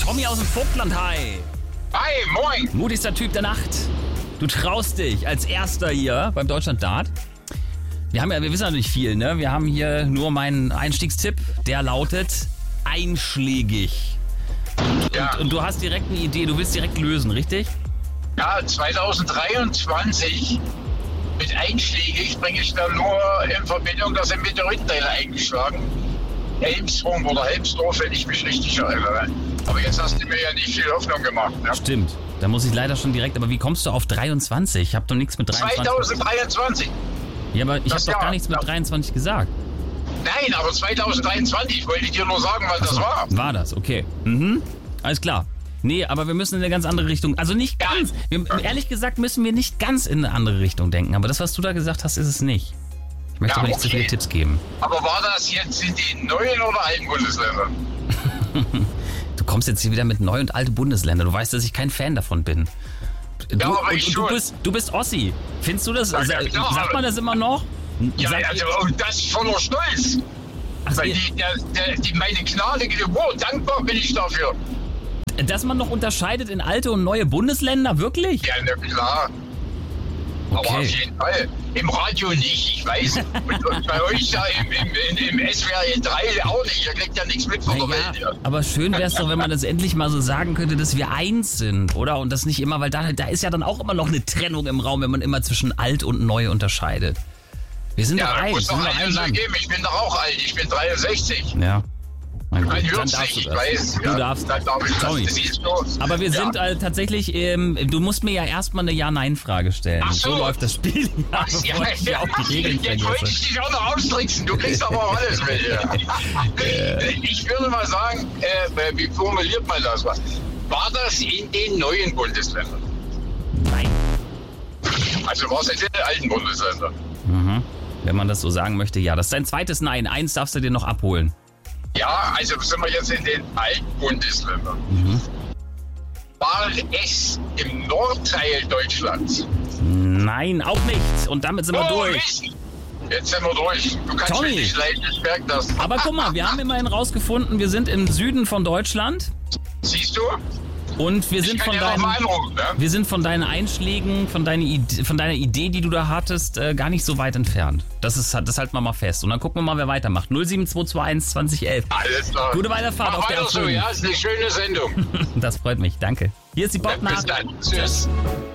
Tommy aus dem Vogtland, hi. Hi, moin. Mutigster Typ der Nacht. Du traust dich als Erster hier beim Deutschland-Dart. Wir wissen ja nicht viel, ne? Wir haben hier nur meinen Einstiegstipp, der lautet einschlägig. Ja. Und du hast direkt eine Idee, du willst direkt lösen, richtig? Ja, 2023 mit einschlägig bringe ich da nur in Verbindung, dass ein Meteoritenteil eingeschlagen. Helmsrum oder Helmsdorf, wenn ich mich richtig erinnere. Aber jetzt hast du mir ja nicht viel Hoffnung gemacht. Ne? Stimmt. Da muss ich leider schon direkt, aber wie kommst du auf 23? Ich habe doch nichts mit 23. 2023. Ja, aber ich habe doch Jahr, gar nichts mit 23 gesagt. Nein, aber 2023 wollte ich dir nur sagen, weil das war. War das, okay. Alles klar. Nee, aber wir müssen in eine ganz andere Richtung. Also nicht ganz. Ehrlich gesagt müssen wir nicht ganz in eine andere Richtung denken. Aber das, was du da gesagt hast, ist es nicht. Ich möchte aber nicht zu viele Tipps geben. Aber war das jetzt in den neuen oder alten Bundesländern? Du kommst jetzt hier wieder mit neu und alte Bundesländer. Du weißt, dass ich kein Fan davon bin. Du bist Ossi. Findest du das? Ja, sagt man das immer noch? Ja, also, und das voller Stolz. Also, weil die meine Gnade, dankbar bin ich dafür. Dass man noch unterscheidet in alte und neue Bundesländer, wirklich? Ja, na klar. Okay. Aber auf jeden Fall. Im Radio nicht, ich weiß. Und bei euch da im SWR 3 auch nicht. Ihr kriegt ja nichts mit von der Welt. Ja. Aber schön wäre es doch, wenn man das endlich mal so sagen könnte, dass wir eins sind, oder? Und das nicht immer, weil da ist ja dann auch immer noch eine Trennung im Raum, wenn man immer zwischen alt und neu unterscheidet. Wir sind doch eins. Muss doch ein Land. Ich bin doch auch alt, ich bin 63. Ja. Mein Gott, dann darfst du das. Weiß, du darfst. Dann darf ich Tommy. das. Siehst du? Aber wir sind tatsächlich, du musst mir ja erstmal eine Ja-Nein-Frage stellen. Ach so läuft das Spiel. Ja, bevor ich auch die Regeln jetzt wollte ich dich auch noch austricksen. Du kriegst aber auch alles mit. Ja. Ich würde mal sagen, wie formuliert man das? War das in den neuen Bundesländern? Nein. Also war es in den alten Bundesländern? Mhm. Wenn man das so sagen möchte, ja. Das ist dein zweites Nein. Eins darfst du dir noch abholen. Ja, also sind wir jetzt in den alten Bundesländern. War es im Nordteil Deutschlands? Nein, auch nicht. Und damit sind wir durch. Mist. Jetzt sind wir durch. Du kannst Tommy. mich nicht leiden, ich merke das. Aber guck mal, wir haben immerhin rausgefunden, wir sind im Süden von Deutschland. Siehst du? Und wir sind wir sind von deinen Einschlägen, von deiner Idee, die du da hattest, gar nicht so weit entfernt. Das halten wir mal fest. Und dann gucken wir mal, wer weitermacht. 07221 2011. Alles klar. Gute Weiterfahrt auf der weiter so, ja, ist eine schöne Sendung. Das freut mich, danke. Hier ist die Popnacht. Bis dann. Tschüss.